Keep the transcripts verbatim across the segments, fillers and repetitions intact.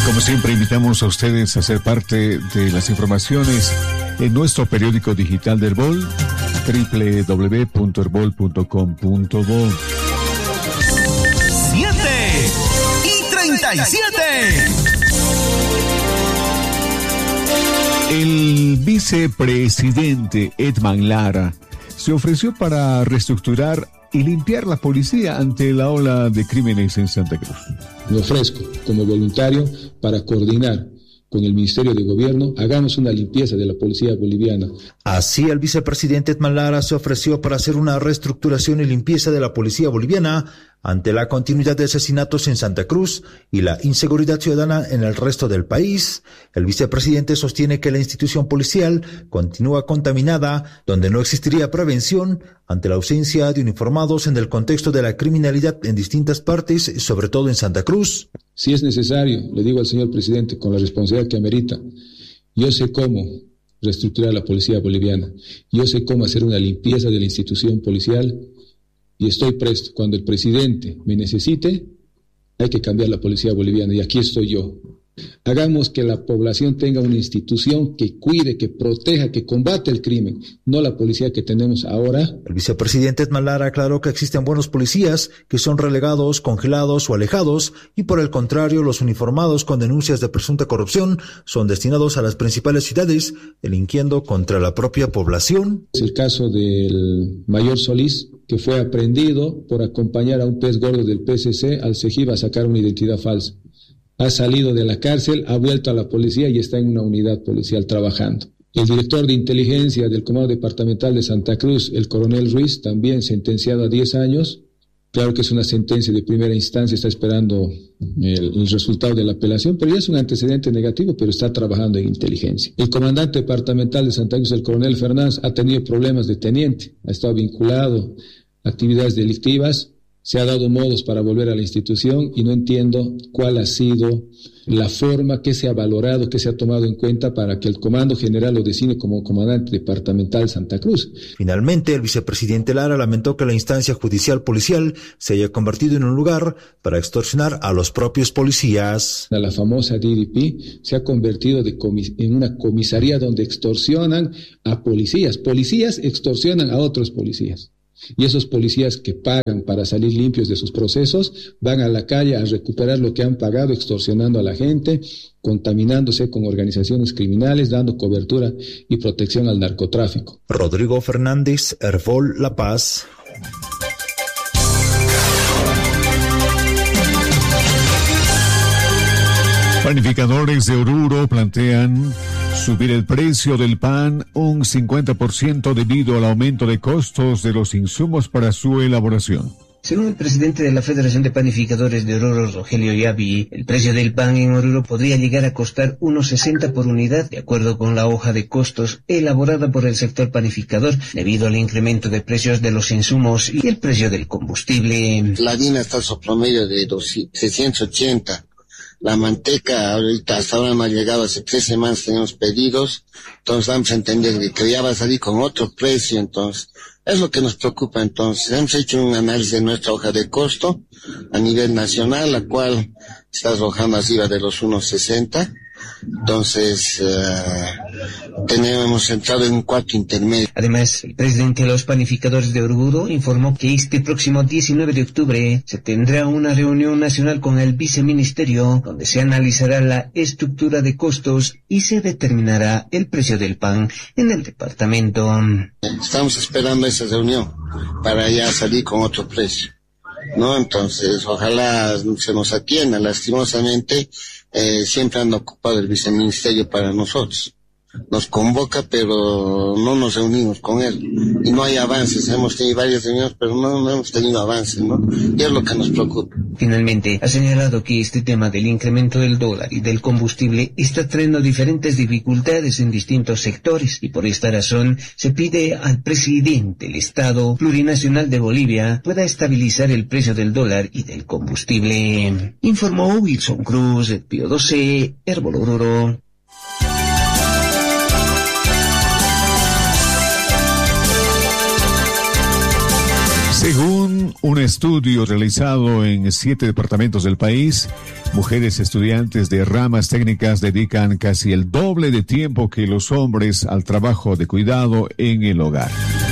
Como siempre, invitamos a ustedes a ser parte de las informaciones en nuestro periódico digital de Herbol, doble u doble u doble u punto herbol punto com punto do. siete y treinta y siete. El vicepresidente Edman Lara se ofreció para reestructurar y limpiar la policía ante la ola de crímenes en Santa Cruz. Me ofrezco como voluntario para coordinar con el Ministerio de Gobierno, hagamos una limpieza de la policía boliviana. Así, el vicepresidente Edman Lara se ofreció para hacer una reestructuración y limpieza de la policía boliviana ante la continuidad de asesinatos en Santa Cruz y la inseguridad ciudadana en el resto del país. El vicepresidente sostiene que la institución policial continúa contaminada, donde no existiría prevención ante la ausencia de uniformados en el contexto de la criminalidad en distintas partes, sobre todo en Santa Cruz. Si es necesario, le digo al señor presidente, con la responsabilidad que amerita, yo sé cómo reestructurar la policía boliviana, yo sé cómo hacer una limpieza de la institución policial y estoy presto. Cuando el presidente me necesite, hay que cambiar la policía boliviana y aquí estoy yo. Hagamos que la población tenga una institución que cuide, que proteja, que combate el crimen, no la policía que tenemos ahora. El vicepresidente Edman Lara aclaró que existen buenos policías que son relegados, congelados o alejados, y por el contrario, los uniformados con denuncias de presunta corrupción son destinados a las principales ciudades, delinquiendo contra la propia población. Es el caso del mayor Solís, que fue aprehendido por acompañar a un pez gordo del P S C al Cejiv a sacar una identidad falsa. Ha salido de la cárcel, ha vuelto a la policía y está en una unidad policial trabajando. El director de inteligencia del Comando Departamental de Santa Cruz, el coronel Ruiz, también sentenciado a diez años. Claro que es una sentencia de primera instancia, está esperando el, el resultado de la apelación, pero ya es un antecedente negativo, pero está trabajando en inteligencia. El comandante departamental de Santa Cruz, el coronel Fernández, ha tenido problemas de teniente, ha estado vinculado a actividades delictivas. Se ha dado modos para volver a la institución y no entiendo cuál ha sido la forma que se ha valorado, que se ha tomado en cuenta para que el Comando General lo designe como comandante departamental Santa Cruz. Finalmente, el vicepresidente Lara lamentó que la instancia judicial policial se haya convertido en un lugar para extorsionar a los propios policías. La famosa D D P se ha convertido de comis- en una comisaría donde extorsionan a policías. Policías extorsionan a otros policías. Y esos policías que pagan para salir limpios de sus procesos van a la calle a recuperar lo que han pagado, extorsionando a la gente, contaminándose con organizaciones criminales, dando cobertura y protección al narcotráfico. Rodrigo Fernández, Herbol, La Paz. Panificadores de Oruro plantean subir el precio del pan un cincuenta por ciento debido al aumento de costos de los insumos para su elaboración. Según el presidente de la Federación de Panificadores de Oruro, Rogelio Yavi, el precio del pan en Oruro podría llegar a costar uno sesenta por unidad, de acuerdo con la hoja de costos elaborada por el sector panificador, debido al incremento de precios de los insumos y el precio del combustible. La harina está a su promedio de seiscientos ochenta. La manteca ahorita hasta ahora no ha llegado, hace tres semanas tenemos pedidos, entonces vamos a entender que ya va a salir con otro precio, entonces es lo que nos preocupa. Entonces hemos hecho un análisis de nuestra hoja de costo a nivel nacional, la cual está arrojando arriba de los uno sesenta. Entonces, uh, tenemos entrado en un cuarto intermedio. Además, el presidente de los panificadores de Oruro informó que este próximo diecinueve de octubre se tendrá una reunión nacional con el viceministerio, donde se analizará la estructura de costos y se determinará el precio del pan en el departamento. Estamos esperando esa reunión para ya salir con otro precio, ¿no? Entonces, ojalá se nos atienda. Lastimosamente, eh, siempre han ocupado el viceministerio para nosotros. Nos convoca, pero no nos reunimos con él. Y no hay avances. Hemos tenido varias reuniones, pero no, no hemos tenido avances, ¿no? Y es lo que nos preocupa. Finalmente, ha señalado que este tema del incremento del dólar y del combustible está trayendo diferentes dificultades en distintos sectores, y por esta razón se pide al presidente del Estado Plurinacional de Bolivia pueda estabilizar el precio del dólar y del combustible. Informó Wilson Cruz, de Pío doce, Herbol Oruro. Según un estudio realizado en siete departamentos del país, mujeres estudiantes de ramas técnicas dedican casi el doble de tiempo que los hombres al trabajo de cuidado en el hogar.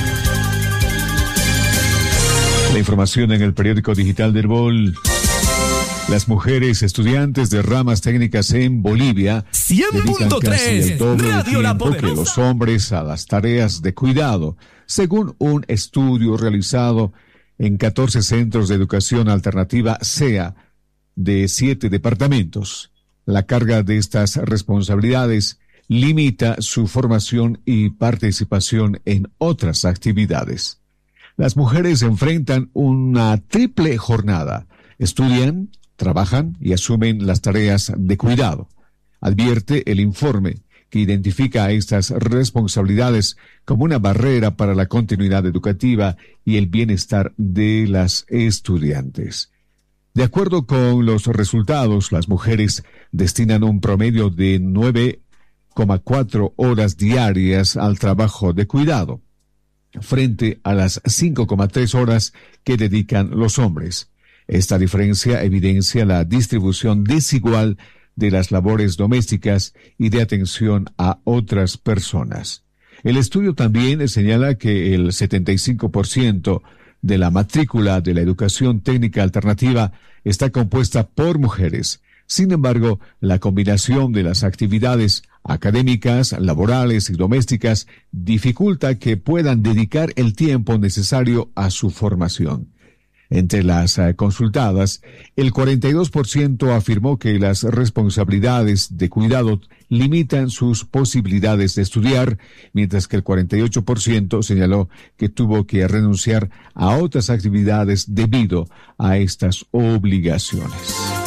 La información en el periódico digital del Bol. Las mujeres estudiantes de ramas técnicas en Bolivia dedican casi el doble de tiempo que los hombres a las tareas de cuidado, según un estudio realizado en catorce centros de educación alternativa C E A de siete departamentos. La carga de estas responsabilidades limita su formación y participación en otras actividades. Las mujeres enfrentan una triple jornada. Estudian, trabajan y asumen las tareas de cuidado. Advierte el informe que identifica a estas responsabilidades como una barrera para la continuidad educativa y el bienestar de las estudiantes. De acuerdo con los resultados, las mujeres destinan un promedio de nueve coma cuatro horas diarias al trabajo de cuidado, frente a las cinco coma tres horas que dedican los hombres. Esta diferencia evidencia la distribución desigual de las labores domésticas y de atención a otras personas. El estudio también señala que el setenta y cinco por ciento de la matrícula de la educación técnica alternativa está compuesta por mujeres. Sin embargo, la combinación de las actividades académicas, laborales y domésticas dificulta que puedan dedicar el tiempo necesario a su formación. Entre las uh, consultadas, el cuarenta y dos por ciento afirmó que las responsabilidades de cuidado limitan sus posibilidades de estudiar, mientras que el cuarenta y ocho por ciento señaló que tuvo que renunciar a otras actividades debido a estas obligaciones.